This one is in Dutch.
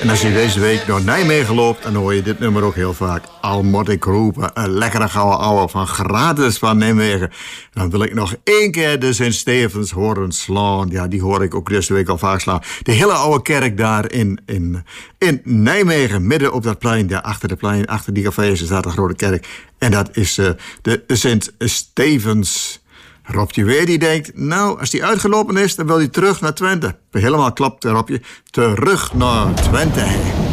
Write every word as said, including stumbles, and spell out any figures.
En als je deze week door Nijmegen loopt, dan hoor je dit nummer ook heel vaak. Al moet ik roepen, een lekkere gouden ouwe van gratis van Nijmegen. Dan wil ik nog één keer de Sint-Stevens horen slaan. Ja, die hoor ik ook deze week al vaak slaan. De hele oude kerk daar in, in, in Nijmegen, midden op dat plein. Daar achter de plein, achter die cafés, staat de grote kerk. En dat is uh, de Sint-Stevens. Robje weer die denkt, nou, als die uitgelopen is, dan wil hij terug naar Twente. Helemaal klapt Robje, terug naar Twente.